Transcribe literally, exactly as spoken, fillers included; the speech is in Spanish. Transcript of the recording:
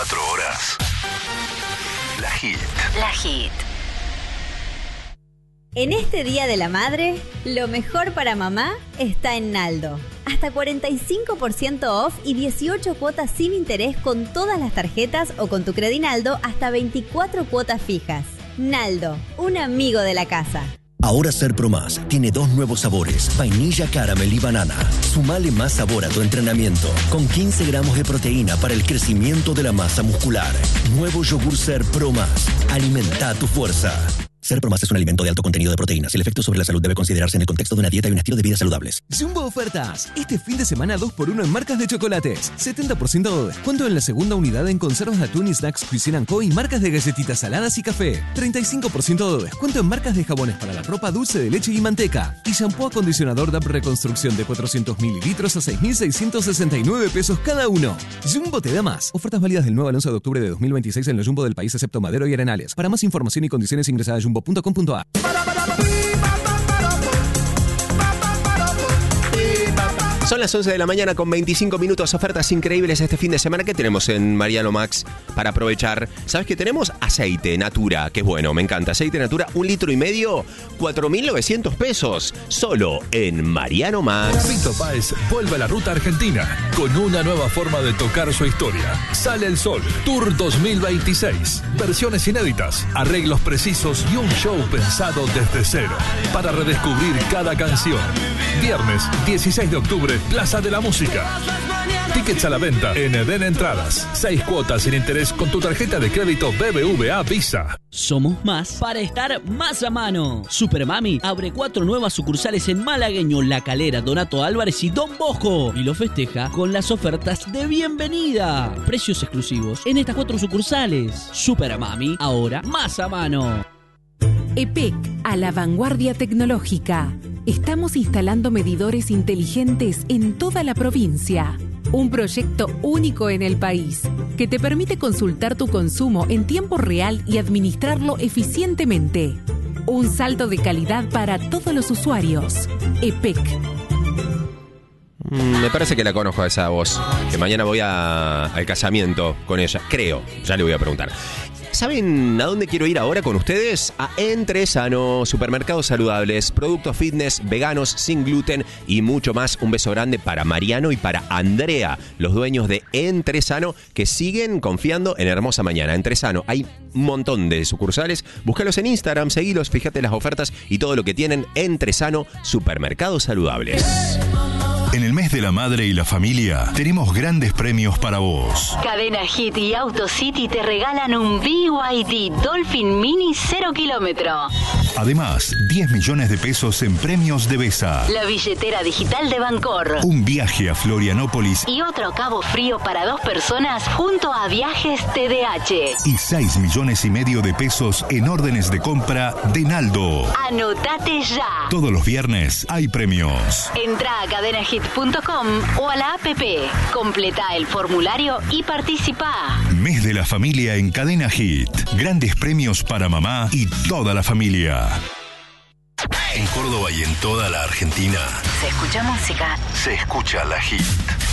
veinticuatro horas. La Hit. La Hit. En este Día de la Madre, lo mejor para mamá está en Naldo. Hasta cuarenta y cinco por ciento off y dieciocho cuotas sin interés con todas las tarjetas o con tu Credinaldo hasta veinticuatro cuotas fijas. Naldo, un amigo de la casa. Ahora Ser Pro Más tiene dos nuevos sabores, vainilla, caramel y banana. Sumale más sabor a tu entrenamiento, con quince gramos de proteína para el crecimiento de la masa muscular. Nuevo yogur Ser Pro Más. Alimenta tu fuerza. Ser Pro Más es un alimento de alto contenido de proteínas. El efecto sobre la salud debe considerarse en el contexto de una dieta y un estilo de vida saludables. Jumbo Ofertas. Este fin de semana dos por uno en marcas de chocolates. setenta por ciento de descuento en la segunda unidad en conservas de atún y snacks Cuisine and Co. y marcas de galletitas saladas y café. treinta y cinco por ciento de descuento en marcas de jabones para la ropa, dulce de leche y manteca. Y shampoo acondicionador D A P Reconstrucción de cuatrocientos mililitros a seis mil seiscientos sesenta y nueve pesos cada uno. Jumbo te da más. Ofertas válidas del nueve al once de octubre de dos mil veintiséis en los Jumbo del país excepto Madero y Arenales. Para más información y condiciones ingresa a jumbo punto com punto a. Son las once de la mañana con veinticinco minutos, ofertas increíbles este fin de semana. ¿Qué tenemos en Mariano Max para aprovechar? ¿Sabes qué tenemos? Aceite Natura, que es bueno, me encanta. Aceite Natura, un litro y medio, cuatro mil novecientos pesos, solo en Mariano Max. Fito Páez vuelve a la ruta argentina con una nueva forma de tocar su historia. Sale el Sol, Tour dos mil veintiséis. Versiones inéditas, arreglos precisos y un show pensado desde cero para redescubrir cada canción. Viernes dieciséis de octubre, Plaza de la Música. Tickets a la venta en Eden Entradas. Seis cuotas sin interés con tu tarjeta de crédito B B V A Visa. Somos más para estar más a mano. Supermami abre cuatro nuevas sucursales en Malagueño, La Calera, Donato Álvarez y Don Bosco. Y lo festeja con las ofertas de bienvenida. Precios exclusivos en estas cuatro sucursales. Supermami, ahora más a mano. E P E C, a la vanguardia tecnológica. Estamos instalando medidores inteligentes en toda la provincia. Un proyecto único en el país que te permite consultar tu consumo en tiempo real y administrarlo eficientemente. Un salto de calidad para todos los usuarios. E P E C. Mm, me parece que la conozco a esa voz. Que mañana voy a, al casamiento con ella. Creo, ya le voy a preguntar. ¿Saben a dónde quiero ir ahora con ustedes? A Entresano, supermercados saludables, productos fitness, veganos, sin gluten y mucho más. Un beso grande para Mariano y para Andrea, los dueños de Entresano, que siguen confiando en Hermosa Mañana. Entresano, hay un montón de sucursales. Búscalos en Instagram, seguilos, fíjate las ofertas y todo lo que tienen. Entresano, supermercados saludables. En el mes de la madre y la familia, tenemos grandes premios para vos. Cadena Hit y Auto City te regalan un B Y D Dolphin Mini cero kilómetro. Además, diez millones de pesos en premios de Besa. La billetera digital de Bancor. Un viaje a Florianópolis. Y otro Cabo Frío para dos personas junto a Viajes T D H. Y seis millones y medio de pesos en órdenes de compra de Naldo. Anotate ya. Todos los viernes hay premios. Entra a cadena hit punto com o a la app. Completa el formulario y participa. Mes de la familia en Cadena Hit. Grandes premios para mamá y toda la familia. En Córdoba y en toda la Argentina Se escucha música. se escucha la Hit.